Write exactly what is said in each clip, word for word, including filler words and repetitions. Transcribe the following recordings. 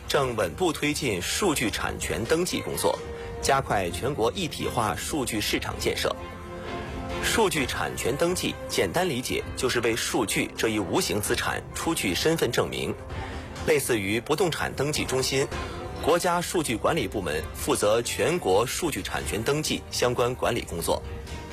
正稳步推进数据产权登记工作，加快全国一体化数据市场建设。数据产权登记，简单理解就是为数据这一无形资产出具身份证明，类似于不动产登记中心。国家数据管理部门负责全国数据产权登记相关管理工作。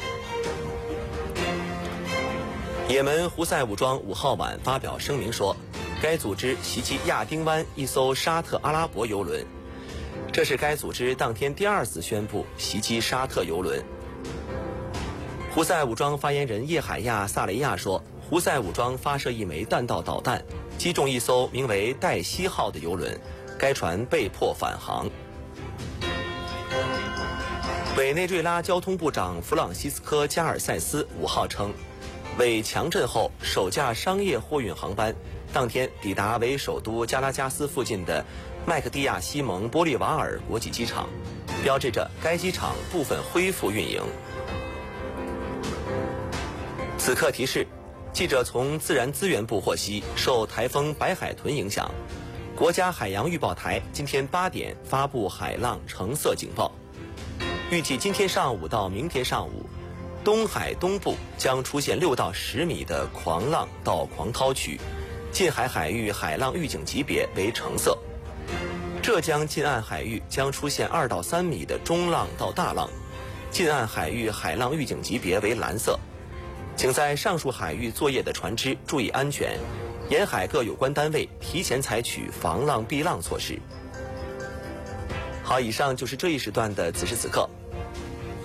也门胡塞武装五号晚发表声明说，该组织袭击亚丁湾一艘沙特阿拉伯油轮，这是该组织当天第二次宣布袭击沙特油轮。胡塞武装发言人叶海亚·萨雷亚说，胡塞武装发射一枚弹道导弹，击中一艘名为黛西号的油轮，该船被迫返航。委内瑞拉交通部长弗朗西斯科·加尔塞斯五号称，为强震后首架商业货运航班当天抵达为首都加拉加斯附近的麦克蒂亚西蒙波利瓦尔国际机场，标志着该机场部分恢复运营。此刻提示，记者从自然资源部获悉，受台风白海豚影响，国家海洋预报台今天八点发布海浪橙色警报，预计今天上午到明天上午，东海东部将出现六到十米的狂浪到狂涛区，近海海域海浪预警级别为橙色。浙江近岸海域将出现二到三米的中浪到大浪，近岸海域海浪预警级别为蓝色。请在上述海域作业的船只注意安全，沿海各有关单位提前采取防浪避浪措施。好，以上就是这一时段的此时此刻。